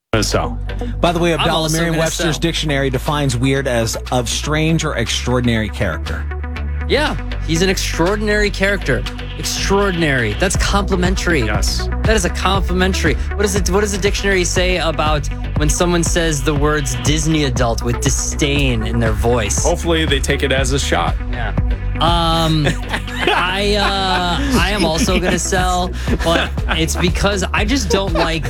So, By the way, I'm Abdallah also gonna Merriam-Webster's sell. dictionary defines weird as of strange or extraordinary character. Yeah, he's an extraordinary character. Extraordinary. That's complimentary. yes. That is a complimentary. What does the dictionary say about when someone says the words Disney adult with disdain in their voice? Hopefully they take it as a shot. Yeah. I am also gonna sell, but it's because I just don't like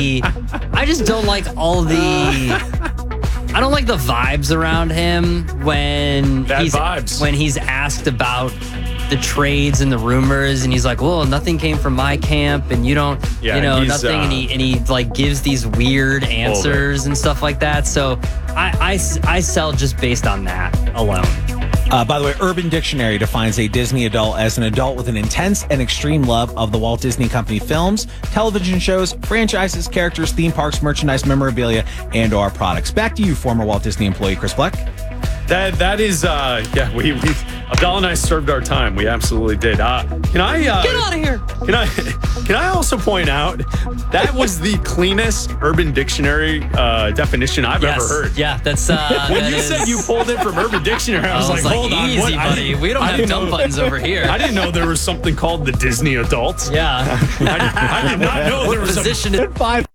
I don't like the vibes around him when he's asked about the trades and the rumors, and he's like, well, nothing came from my camp, and you don't, nothing, and he like gives these weird answers and stuff like that. So I sell just based on that alone. By the way, Urban Dictionary defines a Disney adult as an adult with an intense and extreme love of the Walt Disney Company films, television shows, franchises, characters, theme parks, merchandise, memorabilia, and or products. Back to you, former Walt Disney employee Chris Black. That is we Abdallah and I served our time. We absolutely did. Can I Get out of here. Can I also point out that was the cleanest Urban Dictionary definition I've ever heard. Yeah, that's When you said you pulled it from Urban Dictionary, I was like, hold on, easy, what? buddy. We don't have dumb buttons over here. I didn't know there was something called the Disney adult. Yeah. I did not know there was Position Five.